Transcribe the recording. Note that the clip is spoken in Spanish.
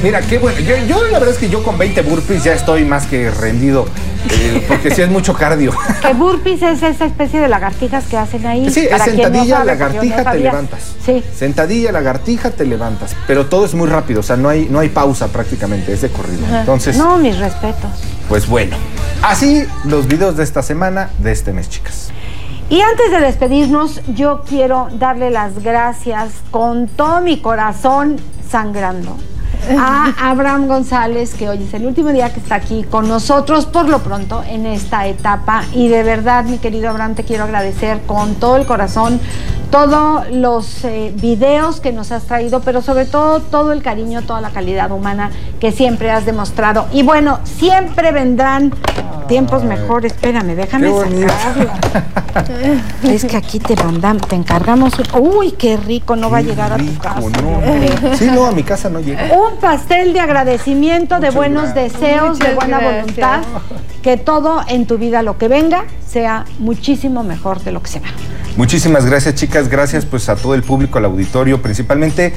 Mira, qué bueno. Yo la verdad es que yo con 20 burpees ya estoy más que rendido, porque sí es mucho cardio. Que burpees es esa especie de lagartijas que hacen ahí. Sí, es sentadilla, lagartija, te levantas. Sí. Sentadilla, lagartija, te levantas. Pero todo es muy rápido, o sea, no hay pausa prácticamente, es de corrido. Entonces, no, mis respetos. Pues bueno, así los videos de esta semana, de este mes, chicas. Y antes de despedirnos, yo quiero darle las gracias con todo mi corazón sangrando a Abraham González, que hoy es el último día que está aquí con nosotros por lo pronto en esta etapa. Y de verdad, mi querido Abraham, te quiero agradecer con todo el corazón todos los videos que nos has traído, pero sobre todo todo el cariño, toda la calidad humana que siempre has demostrado. Y bueno, siempre vendrán tiempos mejores. Espérame, déjame sacarla. Es que aquí te encargamos. Uy, qué rico, no va a llegar a tu casa. No. Sí, no, a mi casa no llega. Un pastel de agradecimiento, de buenos deseos, de buena voluntad. Que todo en tu vida, lo que venga, sea muchísimo mejor de lo que se va. Muchísimas gracias, chicas. Gracias pues a todo el público, al auditorio, principalmente